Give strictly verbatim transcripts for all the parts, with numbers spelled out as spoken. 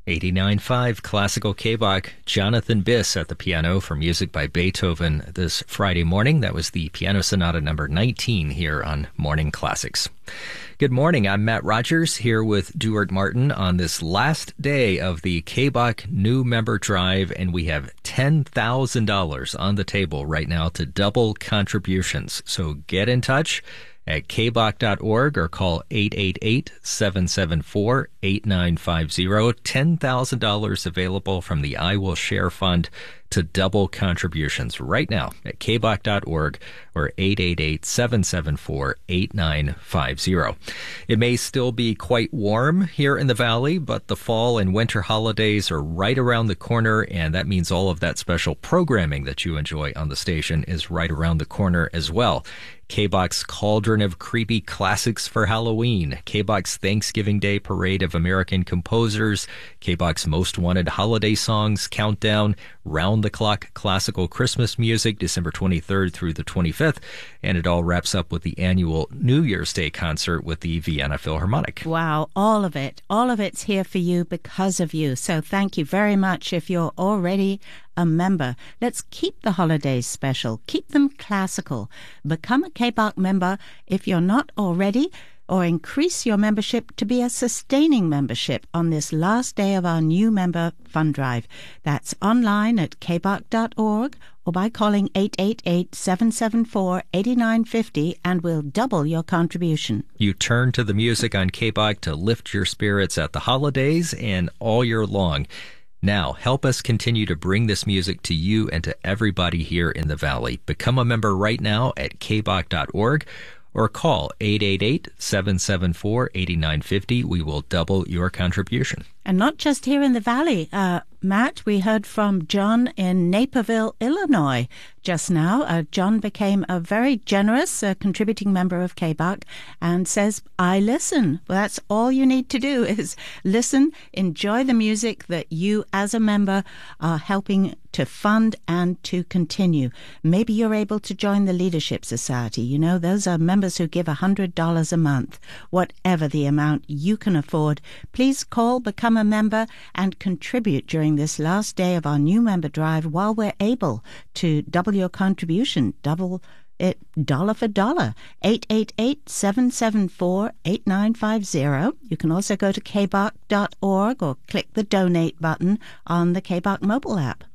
eighty-nine point five Classical K-Bach, Jonathan Biss at the piano for music by Beethoven this Friday morning. That was the Piano Sonata number nineteen here on Morning Classics. Good morning, I'm Matt Rogers here with Duart Martin on this last day of the K-Bach New Member Drive, and we have ten thousand dollars on the table right now to double contributions. So get in touch at k bach dot org or call eight eight eight, seven seven four, eight nine five zero. ten thousand dollars available from the I Will Share Fund to double contributions right now at k bach dot org or eight eight eight, seven seven four, eight nine five zero. It may still be quite warm here in the Valley, but the fall and winter holidays are right around the corner, and that means all of that special programming that you enjoy on the station is right around the corner as well. K-Bach's Cauldron of Creepy Classics for Halloween, K-Bach's Thanksgiving Day Parade of American Composers, K-Bach's Most Wanted Holiday Songs Countdown, round-the-clock classical Christmas music, December twenty-third through the twenty-fifth, and it all wraps up with the annual New Year's Day concert with the Vienna Philharmonic. Wow, all of it. All of it's here for you because of you. So thank you very much if you're already a member. Let's keep the holidays special. Keep them classical. Become a K-Bach member if you're not already, or increase your membership to be a sustaining membership on this last day of our new member fund drive. That's online at k bach dot org or by calling eight eight eight, seven seven four, eight nine five zero and we'll double your contribution. You turn to the music on K-Bach to lift your spirits at the holidays and all year long. Now, help us continue to bring this music to you and to everybody here in the Valley. Become a member right now at k bach dot org or call eight eight eight, seven seven four, eight nine five zero. We will double your contribution. And not just here in the Valley. Uh, Matt, we heard from John in Naperville, Illinois just now. Uh, John became a very generous uh, contributing member of K-Bach and says, I listen. Well, that's all you need to do is listen, enjoy the music that you as a member are helping to fund and to continue. Maybe you're able to join the Leadership Society. You know, those are members who give one hundred dollars a month. Whatever the amount you can afford, please call, become a member, and contribute during this last day of our new member drive while we're able to double your contribution, double it dollar for dollar. eight eight eight, seven seven four, eight nine five zero. You can also go to k bach dot org or click the donate button on the K-Bach mobile app.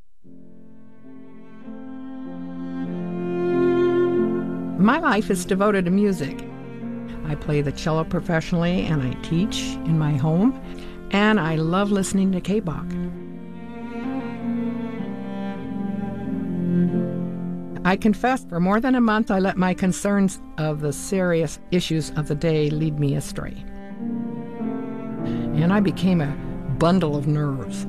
My life is devoted to music. I play the cello professionally and I teach in my home, and I love listening to K-Bach. I confess, for more than a month I let my concerns of the serious issues of the day lead me astray. And I became a bundle of nerves.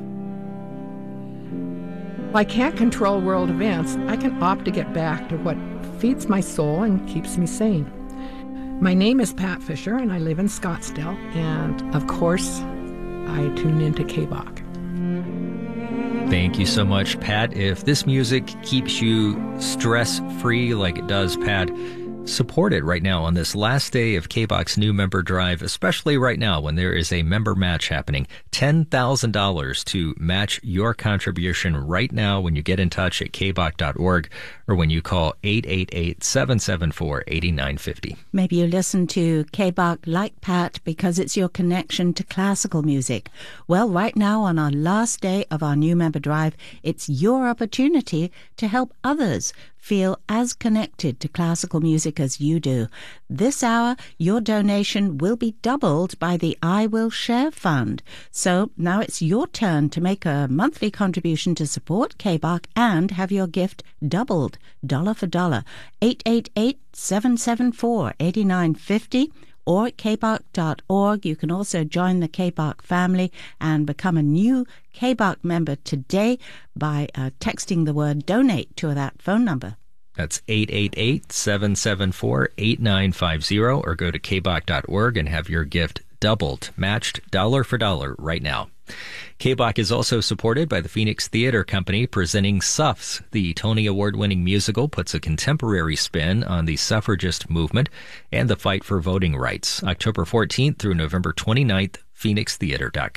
If I can't control world events, I can opt to get back to what feeds my soul and keeps me sane. My name is Pat Fisher, and I live in Scottsdale, and of course, I tune into K-Bach. Thank you so much, Pat. If this music keeps you stress-free like it does, Pat, support it right now on this last day of K-Bach's new member drive, especially right now when there is a member match happening. ten thousand dollars to match your contribution right now when you get in touch at k bach dot org or when you call eight eight eight, seven seven four, eight nine five zero. Maybe you listen to K-Bach like Pat because it's your connection to classical music. Well, right now on our last day of our new member drive, it's your opportunity to help others feel as connected to classical music as you do. This hour, your donation will be doubled by the I Will Share Fund. So now it's your turn to make a monthly contribution to support K-Bach and have your gift doubled, dollar for dollar. eight eight eight, seven seven four, eight nine five zero or at k bach dot org. You can also join the K-Bach family and become a new K-Bach member today by uh, texting the word donate to that phone number. That's eight eight eight, seven seven four, eight nine five zero or go to k bach dot org and have your gift doubled, matched dollar for dollar right now. K-Bach is also supported by the Phoenix Theater Company, presenting Suffs. The Tony Award-winning musical puts a contemporary spin on the suffragist movement and the fight for voting rights. October fourteenth through November twenty-ninth, phoenix theater dot com.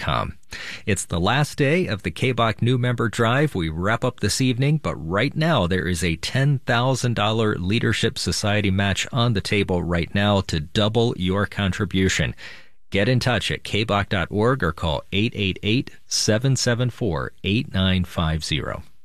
It's the last day of the K B O C New Member Drive. We wrap up this evening, but right now there is a ten thousand dollars Leadership Society match on the table right now to double your contribution. Get in touch at k b o c dot org or call eight eight eight, seven seven four, eight nine five zero.